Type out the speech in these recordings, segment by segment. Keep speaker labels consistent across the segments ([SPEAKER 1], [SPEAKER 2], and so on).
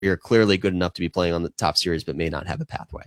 [SPEAKER 1] you're clearly good enough to be playing on the top series, but may not have a pathway.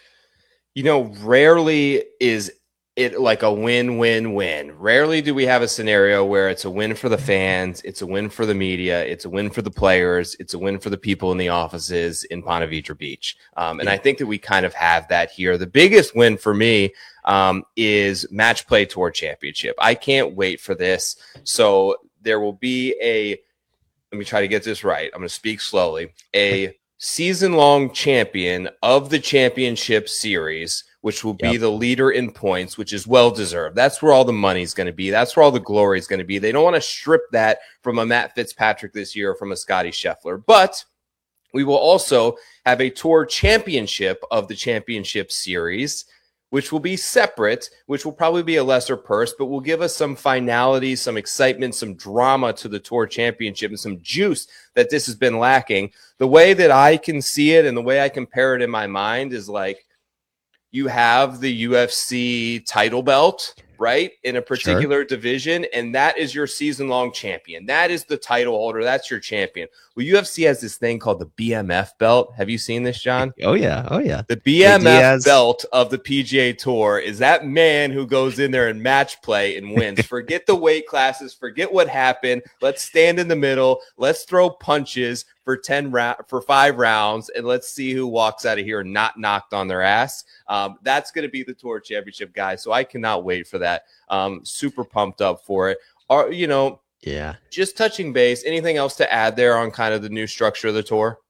[SPEAKER 2] Rarely is it like a win-win-win. Rarely do we have a scenario where it's a win for the fans, it's a win for the media, it's a win for the players, it's a win for the people in the offices in Ponte Vedra Beach. And I think that we kind of have that here. The biggest win for me is Match Play Tour Championship. I can't wait for this. So there will be let me try to get this right. I'm going to speak slowly. A season-long champion of the championship series, which will be the leader in points, which is well-deserved. That's where all the money's going to be. That's where all the glory is going to be. They don't want to strip that from a Matt Fitzpatrick this year or from a Scotty Scheffler. But we will also have a tour championship of the championship series, which will be separate, which will probably be a lesser purse, but will give us some finality, some excitement, some drama to the tour championship, and some juice that this has been lacking. The way that I can see it and the way I compare it in my mind is like you have the UFC title belt, right, in a particular division, and that is your season-long champion. That is the title holder. That's your champion. Well, UFC has this thing called the BMF belt. Have you seen this, John?
[SPEAKER 1] Oh, yeah.
[SPEAKER 2] The BMF belt of the PGA Tour is that man who goes in there and match play and wins. Forget the weight classes. Forget what happened. Let's stand in the middle. Let's throw punches for 5 rounds, and let's see who walks out of here not knocked on their ass. That's going to be the Tour Championship, guys. So I cannot wait for that. Super pumped up for it. Just touching base. Anything else to add there on kind of the new structure of the tour?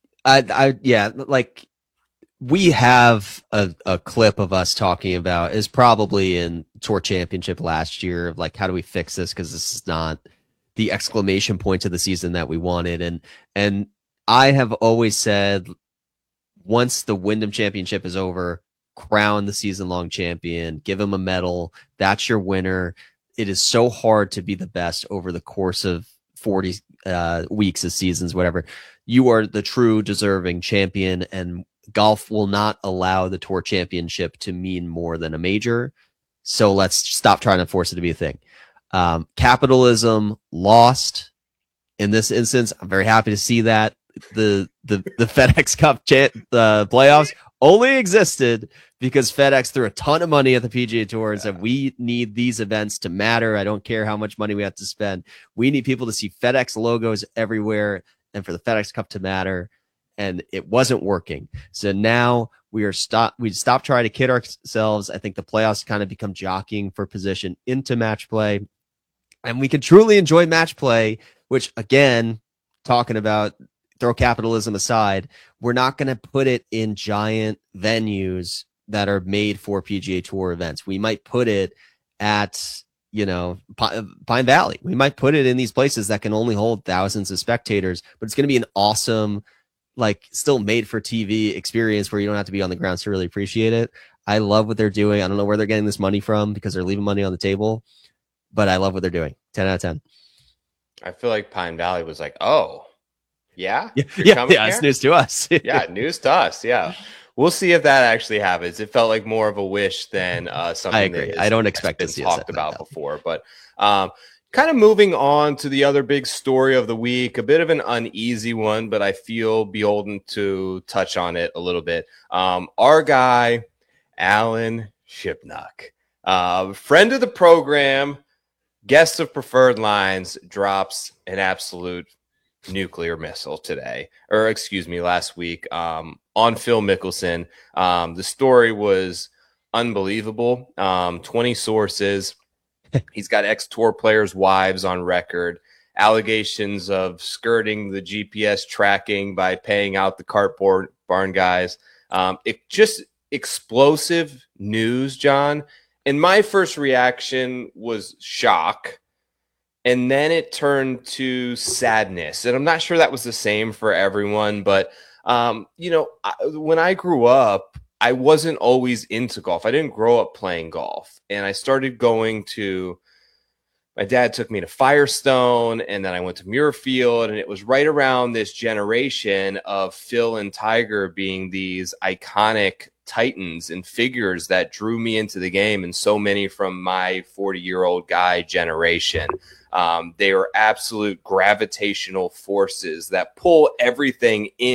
[SPEAKER 1] Like we have a clip of us talking about is probably in Tour Championship last year of like, how do we fix this? Because this is not the exclamation point of the season that we wanted. And I have always said, once the Wyndham Championship is over, crown the season-long champion, give him a medal. That's your winner. It is so hard to be the best over the course of 40 weeks of seasons, whatever. You are the true deserving champion, and golf will not allow the Tour Championship to mean more than a major. So let's stop trying to force it to be a thing. Capitalism lost in this instance. I'm very happy to see that. The FedEx Cup the playoffs only existed because FedEx threw a ton of money at the PGA Tour and said, we need these events to matter. I don't care how much money we have to spend. We need people to see FedEx logos everywhere and for the FedEx Cup to matter. And it wasn't working. So now we stopped trying to kid ourselves. I think the playoffs kind of become jockeying for position into match play. And we can truly enjoy match play, which, again, talking about throw capitalism aside, we're not going to put it in giant venues that are made for PGA Tour events. We might put it at, Pine Valley. We might put it in these places that can only hold thousands of spectators, but it's going to be an awesome, still made for TV experience where you don't have to be on the ground to really appreciate it. I love what they're doing. I don't know where they're getting this money from because they're leaving money on the table, but I love what they're doing. 10 out of 10.
[SPEAKER 2] I feel like Pine Valley was like, oh, yeah.
[SPEAKER 1] It's news to us.
[SPEAKER 2] News to us. Yeah. We'll see if that actually happens. It felt like more of a wish than something
[SPEAKER 1] I agree. I don't expect
[SPEAKER 2] to see talked about before. But kind of moving on to the other big story of the week, a bit of an uneasy one, but I feel beholden to touch on it a little bit. Our guy, Alan Shipnuck, friend of the program, guest of Preferred Lines, drops an absolute nuclear missile last week on Phil Mickelson. The story was unbelievable. 20 sources. He's got ex-tour players' wives on record. Allegations of skirting the GPS tracking by paying out the cart barn guys. It just explosive news, John. And my first reaction was shock. And then it turned to sadness. And I'm not sure that was the same for everyone. But, when I grew up, I wasn't always into golf. I didn't grow up playing golf. And I started going to my dad took me to Firestone, and then I went to Muirfield. And it was right around this generation of Phil and Tiger being these iconic titans and figures that drew me into the game, and so many from my 40-year-old guy generation. They are absolute gravitational forces that pull everything in.